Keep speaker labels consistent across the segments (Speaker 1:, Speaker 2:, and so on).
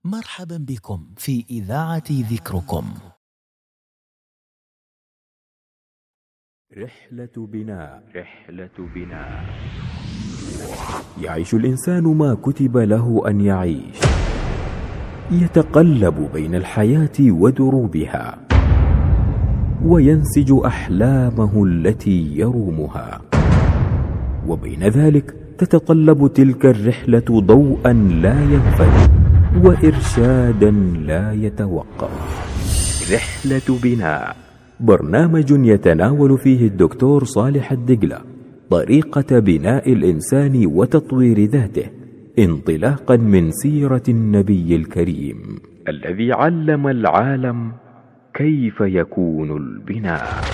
Speaker 1: مرحبا بكم في إذاعة ذكركم.
Speaker 2: رحلة بناء. يعيش الإنسان ما كتب له أن يعيش، يتقلب بين الحياة ودروبها، وينسج أحلامه التي يرومها، وبين ذلك تتطلب تلك الرحلة ضوءا لا ينفد وإرشادا لا يتوقف. رحلة بناء، برنامج يتناول فيه الدكتور صالح الدقلة طريقة بناء الإنسان وتطوير ذاته، انطلاقا من سيرة النبي الكريم الذي علم العالم كيف يكون البناء.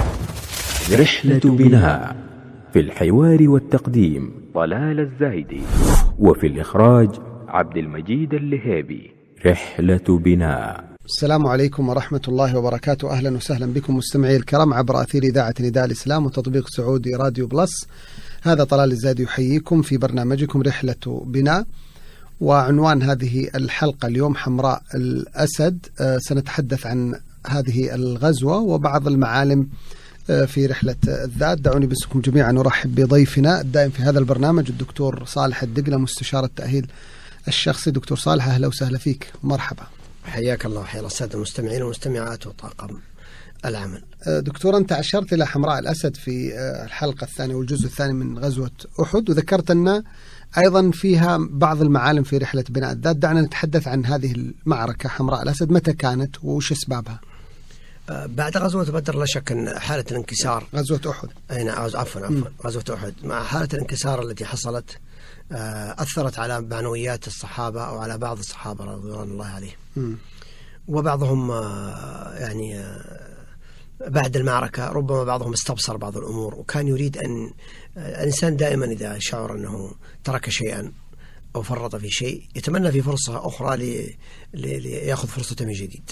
Speaker 2: رحلة بناء، في الحوار والتقديم طلال الزايدي، وفي الإخراج عبد المجيد اللهيبي. رحلة بناء.
Speaker 3: السلام عليكم ورحمة الله وبركاته. أهلا وسهلا بكم مستمعي الكرام عبر أثير إذاعة نداء الإسلام وتطبيق سعودي راديو بلس. هذا طلال الزايدي يحييكم في برنامجكم رحلة بناء، وعنوان هذه الحلقة اليوم حمراء الأسد. سنتحدث عن هذه الغزوة وبعض المعالم في رحلة الذات. دعوني باسمكم جميعا نرحب بضيفنا الدائم في هذا البرنامج الدكتور صالح الدقلة، مستشار التأهيل الشخصي. دكتور صالح، أهلا وسهلا فيك، مرحبا.
Speaker 4: حياك الله وحيا السادة المستمعين والمستمعات وطاقم العمل.
Speaker 3: دكتور، أنت أشرت إلى حمراء الأسد في الحلقة الثانية والجزء الثاني من غزوة أحد، وذكرت أن أيضا فيها بعض المعالم في رحلة بناء الذات. دعنا نتحدث عن هذه المعركة حمراء الأسد، متى كانت وش أسبابها؟
Speaker 4: بعد غزوة بدر لا شك أن حالة الانكسار.
Speaker 3: غزوة أحد.
Speaker 4: عفوا غزوة أحد مع حالة الانكسار التي حصلت أثرت على معنويات الصحابة أو على بعض الصحابة رضوان الله عليهم. وبعضهم يعني بعد المعركة ربما بعضهم استبصر بعض الأمور، وكان يريد أن الإنسان دائما إذا شعر أنه ترك شيئا أو فرط في شيء يتمنى في فرصة أخرى ليأخذ فرصة من جديد.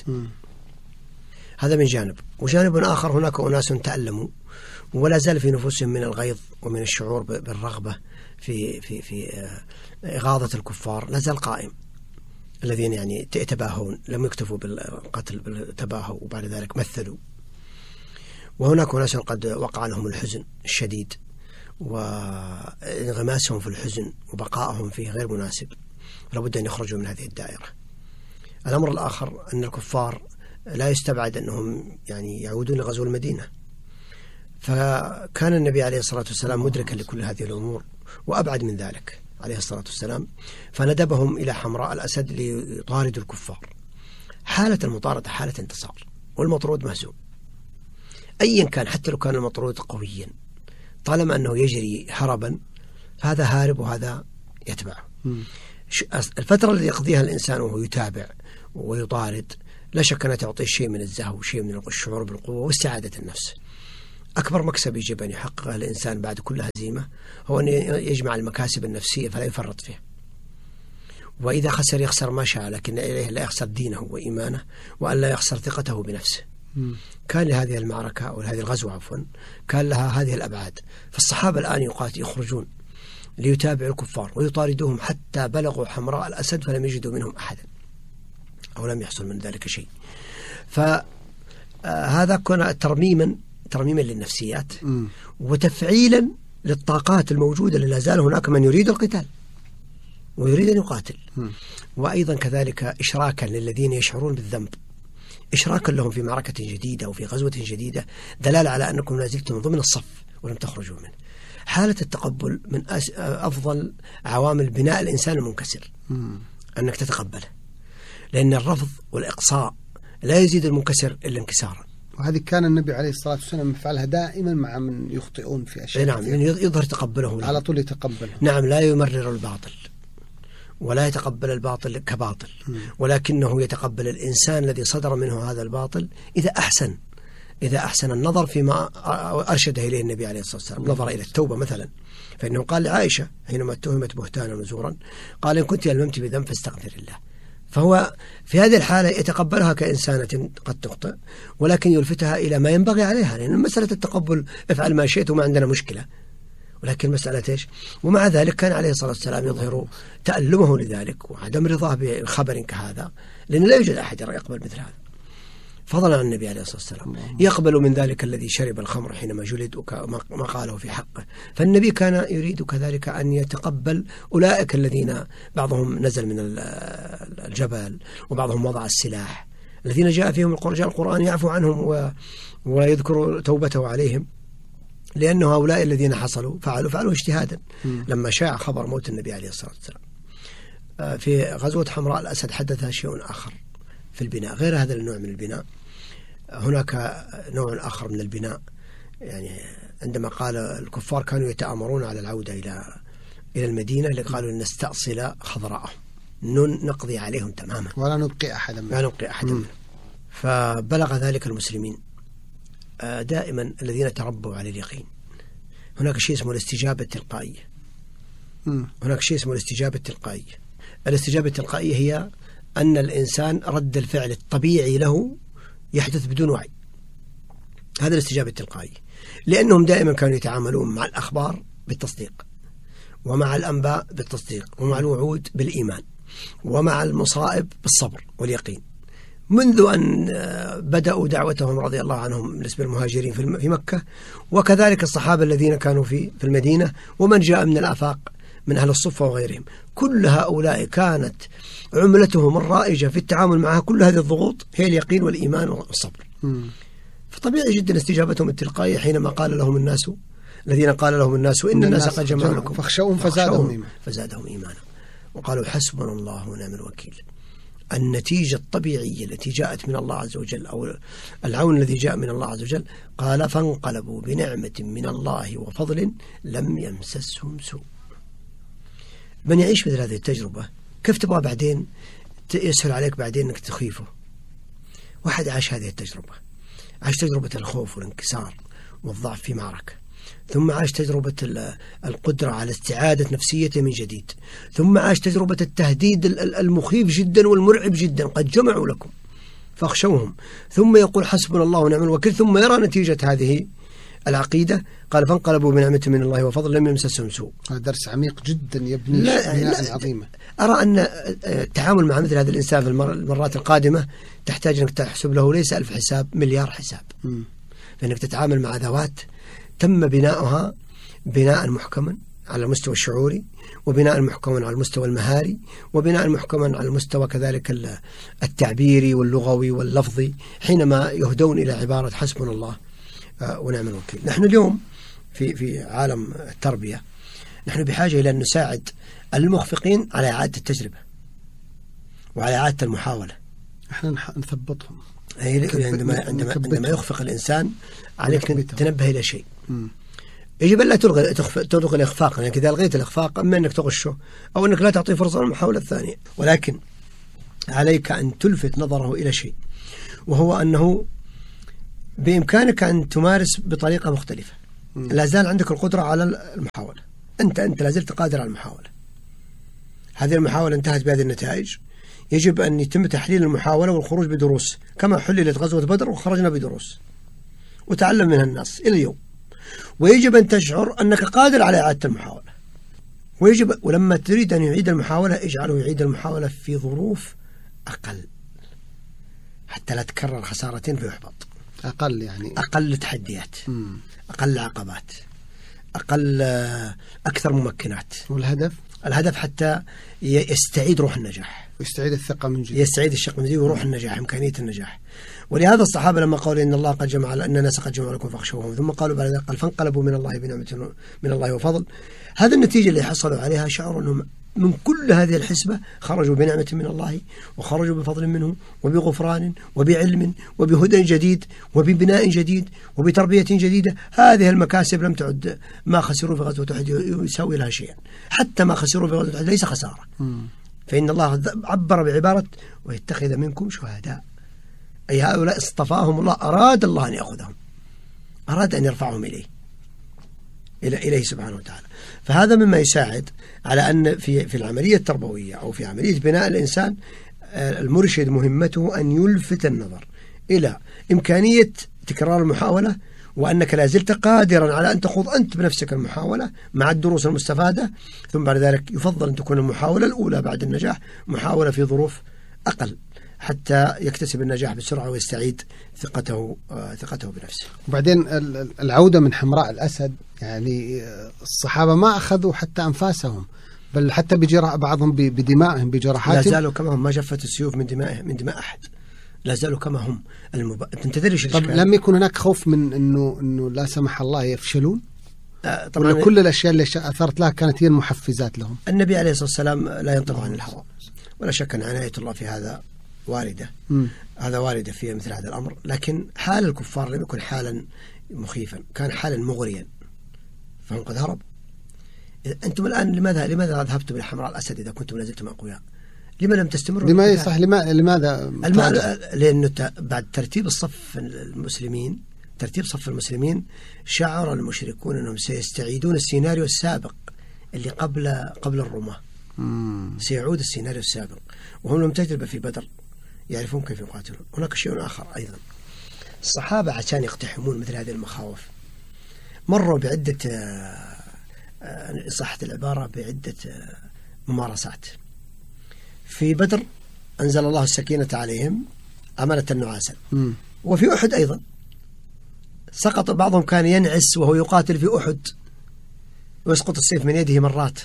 Speaker 4: هذا من جانب. وجانب آخر، هناك أناس تألموا ولا زال في نفوسهم من الغيظ ومن الشعور بالرغبة في إغاظة الكفار لا زال قائم، الذين يعني يتباهون، لم يكتفوا بالقتل تباهوا وبعد ذلك مثلوا. وهناك ناس قد وقع لهم الحزن الشديد وانغماسهم في الحزن وبقائهم فيه غير مناسب، لابد أن يخرجوا من هذه الدائرة. الأمر الآخر أن الكفار لا يستبعد أنهم يعني يعودون لغزو المدينة، فكان النبي عليه الصلاة والسلام مدركا لكل هذه الأمور وأبعد من ذلك عليه الصلاة والسلام، فندبهم إلى حمراء الأسد ليطاردوا الكفار. حالة المطاردة حالة انتصار، والمطرود مهزوم أيا كان، حتى لو كان المطرود قويا طالما أنه يجري هربا فهذا هارب وهذا يتبعه. الفترة التي يقضيها الإنسان وهو يتابع ويطارد لا شك أنها تعطيه شيء من الزهو وشيء من الشعور بالقوة واستعادة النفس. أكبر مكسب يجب أن يحققه الإنسان بعد كل هزيمة هو أن يجمع المكاسب النفسية فلا يفرط فيها. وإذا خسر يخسر ما شاء، لكن إليه لا يخسر دينه وإيمانه، وأن لا يخسر ثقته بنفسه. كان لهذه المعركة أو هذه الغزوة عفوا كان لها هذه الأبعاد. فالصحابة الآن يخرجون ليتابعوا الكفار ويطاردوهم حتى بلغوا حمراء الأسد فلم يجدوا منهم أحدا أو لم يحصل من ذلك شيء. فهذا كان ترميما للنفسيات وتفعيلا للطاقات الموجودة، لا زال هناك من يريد القتال ويريد أن يقاتل، وأيضا كذلك إشراكا للذين يشعرون بالذنب، إشراكا لهم في معركة جديدة وفي غزوة جديدة، دلالة على أنكم لا زلتم ضمن الصف ولم تخرجوا منه. حالة التقبل من أفضل عوامل بناء الإنسان المنكسر، أنك تتقبله، لأن الرفض والإقصاء لا يزيد المنكسر إلا انكسارا.
Speaker 3: وهذه كان النبي عليه الصلاة والسلام يفعلها دائما مع من يخطئون في أشياء.
Speaker 4: نعم، من يظهر تقبله
Speaker 3: على طول يتقبله.
Speaker 4: نعم، لا يمرر الباطل ولا يتقبل الباطل كباطل، ولكنه يتقبل الإنسان الذي صدر منه هذا الباطل إذا أحسن النظر فيما أرشد إليه النبي عليه الصلاة والسلام. نظر إلى التوبة مثلا، فإنه قال لعائشة حينما اتهمت بهتانا وزورا قال: إن كنت ألممت بذنب فاستغفر الله. فهو في هذه الحالة يتقبلها كإنسانة قد تخطئ، ولكن يلفتها إلى ما ينبغي عليها، لأن مسألة التقبل افعل ما شئت وما عندنا مشكلة، ولكن مسألة إيش؟ ومع ذلك كان عليه الصلاة والسلام يظهر تألمه لذلك وعدم رضاه بخبر كهذا، لأن لا يوجد أحد يقبل مثل هذا فضلا عن النبي عليه الصلاة والسلام. يقبل من ذلك الذي شرب الخمر حينما جلد وما قاله في حقه. فالنبي كان يريد كذلك أن يتقبل أولئك الذين بعضهم نزل من الجبل وبعضهم وضع السلاح، الذين جاء فيهم القرآن يعفو عنهم ويذكر توبته عليهم، لأنه هؤلاء الذين فعلوا اجتهادا لما شاع خبر موت النبي عليه الصلاة والسلام. في غزوة حمراء الأسد حدث شيء آخر في البناء غير هذا النوع من البناء. هناك نوع آخر من البناء، يعني عندما قال الكفار كانوا يتآمرون على العودة إلى المدينة لقالوا نستأصل خضراءهم، نقضي عليهم تماما
Speaker 3: ولا نبقي أحدا
Speaker 4: منهم. فبلغ ذلك المسلمين دائما الذين تربوا على اليقين. هناك شيء اسمه الاستجابة التلقائية. الاستجابة التلقائية هي أن الإنسان رد الفعل الطبيعي له يحدث بدون وعي. هذا الاستجابة التلقائية، لأنهم دائما كانوا يتعاملون مع الأخبار بالتصديق، ومع الأنباء بالتصديق، ومع الوعود بالإيمان، ومع المصائب بالصبر واليقين، منذ أن بدأوا دعوتهم رضي الله عنهم بالنسبة للمهاجرين في مكة، وكذلك الصحابة الذين كانوا في المدينة، ومن جاء من الآفاق من أهل الصفة وغيرهم. كل هؤلاء كانت عملتهم الرائجة في التعامل معها كل هذه الضغوط هي اليقين والإيمان والصبر. فطبيعي جدا استجابتهم التلقائية حينما قال لهم الناس الذين قال لهم الناس إن الناس قد جمعوا لكم
Speaker 3: فاخشوهم
Speaker 4: فزادهم إيمانا وقالوا حسبنا الله ونعم الوكيل. النتيجة الطبيعية التي جاءت من الله عز وجل أو العون الذي جاء من الله عز وجل، قال فانقلبوا بنعمة من الله وفضل لم يمسسهم سوء. من يعيش مثل هذه التجربة كيف تبغى بعدين يسهل عليك بعدين أنك تخيفه؟ واحد عاش هذه التجربة، عاش تجربة الخوف والانكسار والضعف في معركة، ثم عاش تجربة القدرة على استعادة نفسيته من جديد، ثم عاش تجربة التهديد المخيف جدا والمرعب جدا، قد جمعوا لكم فاخشوهم، ثم يقول حسبنا الله ونعم الوكيل، ثم يرى نتيجة هذه العقيدة. قال فانقلبوا بنعمة من الله وفضل لم يمسسهم سوء.
Speaker 3: هذا درس عميق جدا يبني بناء عظيمة.
Speaker 4: أرى أن التعامل مع مثل هذا الإنسان في المرات القادمة تحتاج أنك تحسب له ليس 1000 حساب، مليار حساب، فإنك تتعامل مع ذوات تم بناؤها بناء محكما على المستوى الشعوري، وبناء محكما على المستوى المهاري، وبناء محكما على المستوى كذلك التعبيري واللغوي واللفظي، حينما يهدون إلى عبارة حسبنا الله ونعم الوكيل. نحن اليوم في عالم التربية نحن بحاجة إلى أن نساعد المخفقين على إعادة التجربة وعلى إعادة المحاولة.
Speaker 3: احنا نثبطهم.
Speaker 4: عندما يخفق الإنسان عليك أن تنبه إلى شيء. يجب أن لا تلغي الإخفاق، يعني إذا ألغيت الإخفاق أما أنك تغشه أو أنك لا تعطيه فرصة للمحاولة الثانية، ولكن عليك أن تلفت نظره إلى شيء، وهو أنه بإمكانك أن تمارس بطريقة مختلفة. لا زال عندك القدرة على المحاولة، أنت لا زلت قادر على المحاولة. هذه المحاولة انتهت بهذه النتائج، يجب أن يتم تحليل المحاولة والخروج بدروس، كما حللت غزوة بدر وخرجنا بدروس وتعلم منها الناس إلى اليوم. ويجب أن تشعر أنك قادر على إعادة المحاولة، ولما تريد أن يعيد المحاولة اجعله يعيد المحاولة في ظروف أقل حتى لا تكرر خسارتين فيحبط. أقل تحديات، أقل عقبات، أكثر ممكنات. الهدف حتى يستعيد روح النجاح،
Speaker 3: يستعيد الثقة من جديد،
Speaker 4: يستعيد الشق من جديد وروح النجاح، إمكانية النجاح. ولهذا الصحابة لما قالوا إن الله قد جمع أن الناس قد جمعوا لكم فاخشوهم، ثم قالوا بعد ذلك قال فانقلبوا من الله بنعمة من الله وفضل. هذا النتيجة اللي حصلوا عليها، شعروا أنهم من كل هذه الحسبة خرجوا بنعمة من الله، وخرجوا بفضل منه، وبغفران، وبعلم، وبهدى جديد، وببناء جديد، وبتربية جديدة. هذه المكاسب لم تعد ما خسروا في غزوة أحد يساوي لها شيئا، حتى ما خسروا في غزوة أحد ليس خسارة. فإن الله عبر بعبارة ويتخذ منكم شهداء، أي هؤلاء اصطفاهم الله، أراد الله أن يأخذهم، أراد أن يرفعهم إليه سبحانه وتعالى. فهذا مما يساعد على أن في العملية التربوية أو في عملية بناء الإنسان، المرشد مهمته أن يلفت النظر إلى إمكانية تكرار المحاولة وأنك لا زلت قادرا على أن تخوض أنت بنفسك المحاولة مع الدروس المستفادة. ثم بعد ذلك يفضل أن تكون المحاولة الأولى بعد النجاح محاولة في ظروف أقل حتى يكتسب النجاح بسرعة ويستعيد ثقته بنفسه.
Speaker 3: وبعدين العودة من حمراء الأسد، يعني الصحابة ما أخذوا حتى أنفاسهم، بل حتى بعضهم بدمائهم بجراحاتهم.
Speaker 4: لا زالوا كما هم، ما جفت السيوف من دماء أحد، لا زالوا كما هم. أنت تدري
Speaker 3: طب لم يكن هناك خوف من إنه لا سمح الله يفشلون؟ طبعا كل الأشياء اللي أثرت لها كانت هي المحفزات لهم.
Speaker 4: النبي عليه الصلاة والسلام لا ينطق عن الهوى، ولا شك أن عناية الله في هذا واردة. هذا واردة في مثل هذا الأمر، لكن حال الكفار لم يكن حالا مخيفا، كان حالا مغريا، فهم قد هربوا. أنتم الآن لماذا ذهبتم إلى حمراء الأسد إذا كنتم لازلتم أقوياء؟ لما لم تستمروا؟
Speaker 3: لماذا؟
Speaker 4: لأنه بعد ترتيب الصف المسلمين شعر المشركون أنهم سيستعيدون السيناريو السابق اللي قبل الرماة. سيعود السيناريو السابق، وهم لهم تجربة في بدر، يعرفون كيف يقاتلون. هناك شيء آخر أيضا، الصحابة عشان يقتحمون مثل هذه المخاوف مروا بعدة صحة العبارة بعدة ممارسات. في بدر أنزل الله السكينة عليهم أمانة نعاسا، وفي أحد أيضا سقط بعضهم، كان ينعس وهو يقاتل في أحد ويسقط السيف من يده مرات،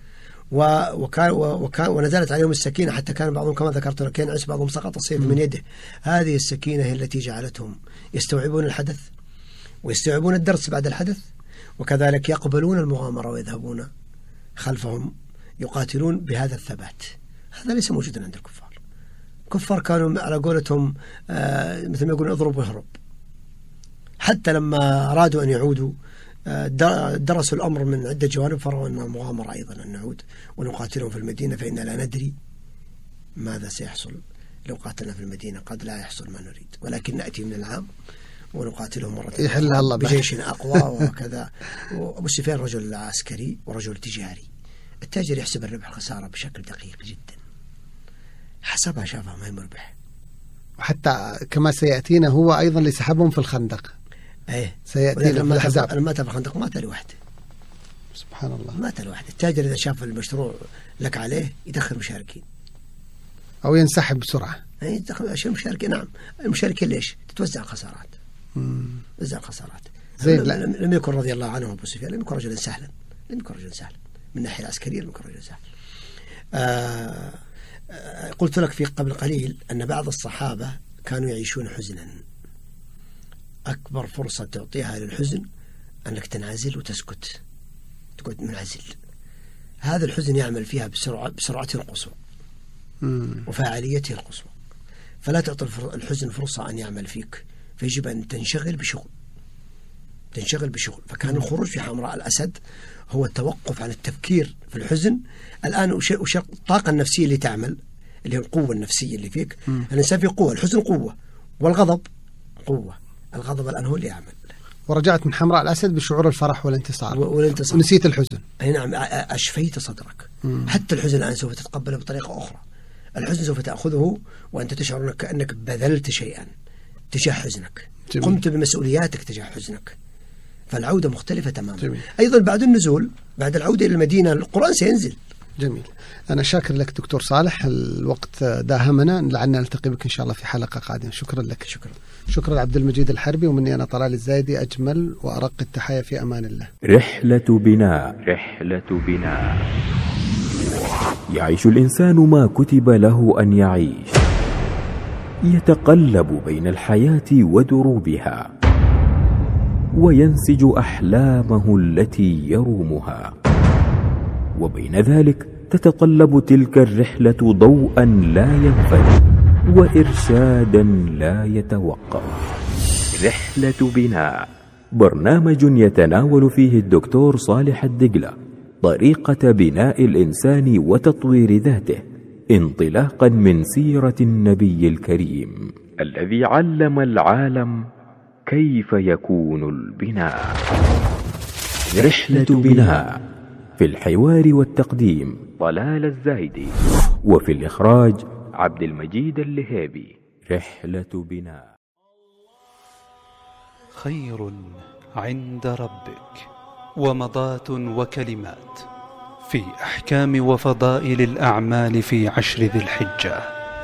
Speaker 4: ونزلت عليهم السكينة حتى كان بعضهم كما ذكرت لك ينعس، بعضهم سقط السيف من يده. هذه السكينة هي التي جعلتهم يستوعبون الحدث ويستوعبون الدرس بعد الحدث، وكذلك يقبلون المغامرة ويذهبون خلفهم يقاتلون بهذا الثبات. هذا ليس موجودا عند الكفار. الكفار كانوا على قولتهم مثل ما يقولون اضرب واهرب. حتى لما أرادوا أن يعودوا درسوا الأمر من عدة جوانب، فروا أنها مغامرة أيضا أن نعود ونقاتلهم في المدينة، فإن لا ندري ماذا سيحصل لو قاتلنا في المدينة، قد لا يحصل ما نريد، ولكن نأتي من العام ونقاتلهم مرة
Speaker 3: الله
Speaker 4: بجيش أقوى وكذا. وأبو سفيان رجل عسكري ورجل تجاري، التاجر يحسب الربح الخسارة بشكل دقيق جدا، حسبها شافها ما هي مربح.
Speaker 3: وحتى كما سيأتينا هو أيضا اللي سحبهم في الخندق. سيأتينا في الأحزاب.
Speaker 4: لما مات في الخندق مات لوحده،
Speaker 3: سبحان الله،
Speaker 4: مات لوحده. التاجر إذا شاف المشروع لك عليه يدخل مشاركين
Speaker 3: أو ينسحب بسرعة.
Speaker 4: يدخل أشياء مشاركين. نعم، المشاركين ليش؟ تتوزع الخسارات. توزع الخسارات. لم يكن رضي الله عنه أبو سفيان لم يكن رجلا سهلا، من الناحية العسكرية لم يكن رجلا سهلا. قلت لك في قبل قليل أن بعض الصحابة كانوا يعيشون حزنا. أكبر فرصة تعطيها للحزن أنك تنعزل وتسكت، تقعد منعزل. هذا الحزن يعمل فيها بسرعته القصوى وفاعليته القصوى، فلا تعطي الحزن فرصة أن يعمل فيك، فيجب أن تنشغل بشغل. فكان الخروج في حمراء الأسد هو التوقف عن التفكير في الحزن. الآن وش الطاقة النفسية اللي تعمل، اللي هي القوة النفسية اللي فيك. الإنسان فيه قوة، الحزن قوة، والغضب قوة. الغضب الآن هو اللي يعمل.
Speaker 3: ورجعت من حمراء الأسد بشعور الفرح والانتصار. ونسيت الحزن.
Speaker 4: أي نعم، أشفيت صدرك. حتى الحزن الآن سوف تتقبله بطريقة أخرى. الحزن سوف تأخذه وأنت تشعر كأنك بذلت شيئا تجاه حزنك. جميل. قمت بمسؤولياتك تجاه حزنك. فالعودة مختلفة تماما. جميل. أيضا بعد النزول، بعد العودة إلى المدينة، القرآن سينزل.
Speaker 3: جميل. أنا شاكر لك دكتور صالح، الوقت داهمنا، لعلنا نلتقي بك إن شاء الله في حلقة قادمة. شكرا لك. شكرا عبد المجيد الحربي، ومني أنا طلال الزايدي أجمل وأرق التحايا في أمان الله.
Speaker 2: رحلة بناء. يعيش الإنسان ما كتب له أن يعيش، يتقلب بين الحياة ودروبها، وينسج أحلامه التي يرومها، وبين ذلك تتطلب تلك الرحلة ضوءا لا ينفد وإرشادا لا يتوقف. رحلة بناء، برنامج يتناول فيه الدكتور صالح الدقلة طريقة بناء الإنسان وتطوير ذاته، انطلاقا من سيرة النبي الكريم الذي علم العالم كيف يكون البناء. رحلة بناء، في الحوار والتقديم طلال الزايدي، وفي الإخراج عبد المجيد اللهيبي. رحلة بناء.
Speaker 5: خير عند ربك ومضات وكلمات في أحكام وفضائل الأعمال في 10 ذي الحجة.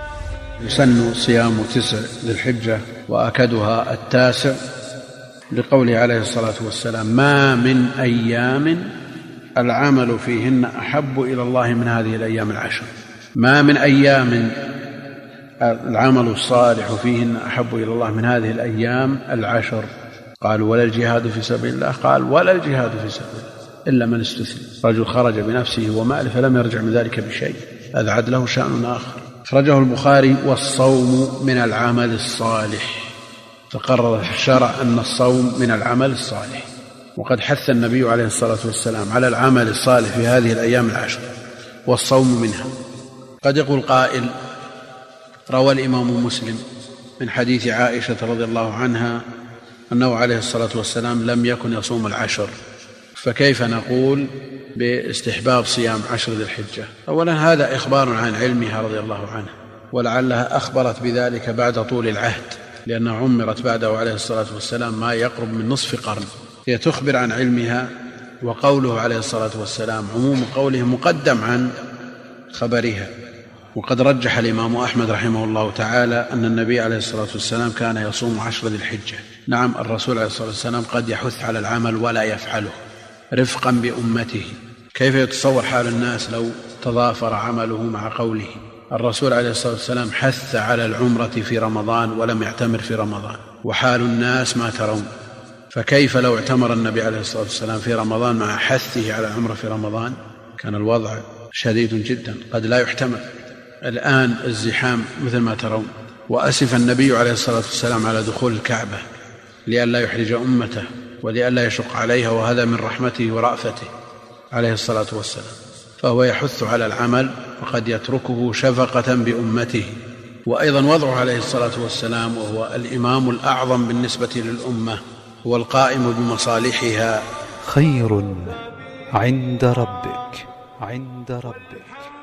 Speaker 6: يسن صيام 9 ذي الحجة وأكدها 9 لقوله عليه الصلاة والسلام: ما من أيام العمل فيهن أحب إلى الله من هذه الأيام 10. ما من أيام العمل الصالح فيهن أحب إلى الله من هذه الأيام 10. قال: ولا الجهاد في سبيل الله؟ قال: ولا الجهاد في سبيل الله إلا من استثنى، رجل خرج بنفسه وماله فلم يرجع من ذلك بشيء، هذا عاد له شأن آخر. أخرجه البخاري. والصوم من العمل الصالح، تقرر في الشرع أن الصوم من العمل الصالح، وقد حث النبي عليه الصلاة والسلام على العمل الصالح في هذه الأيام 10 والصوم منها. قد يقول قائل: روى الإمام مسلم من حديث عائشة رضي الله عنها أنه عليه الصلاة والسلام لم يكن يصوم 10، فكيف نقول باستحباب صيام 10 ذي الحجة؟ أولا هذا إخبار عن علمها رضي الله عنها، ولعلها أخبرت بذلك بعد طول العهد، لأنها عمرت بعده عليه الصلاة والسلام ما يقرب من نصف قرن. هي تخبر عن علمها، وقوله عليه الصلاة والسلام عموم قوله مقدم عن خبرها. وقد رجح الإمام أحمد رحمه الله تعالى أن النبي عليه الصلاة والسلام كان يصوم 10 ذي الحجة. نعم، الرسول عليه الصلاة والسلام قد يحث على العمل ولا يفعله رفقا بأمته. كيف يتصور حال الناس لو تضافر عمله مع قوله؟ الرسول عليه الصلاة والسلام حث على العمرة في رمضان ولم يعتمر في رمضان، وحال الناس ما ترون، فكيف لو اعتمر النبي عليه الصلاة والسلام في رمضان مع حثه على العمرة في رمضان؟ كان الوضع شديد جدا، قد لا يحتمل. الآن الزحام مثل ما ترون، وأسف النبي عليه الصلاة والسلام على دخول الكعبة لئلا يحرج أمته ولئلا يشق عليها، وهذا من رحمته ورأفته عليه الصلاة والسلام، فهو يحث على العمل وقد يتركه شفقة بأمته. وأيضا وضعه عليه الصلاة والسلام وهو الإمام الأعظم بالنسبة للأمة، هو القائم بمصالحها.
Speaker 5: خير عند ربك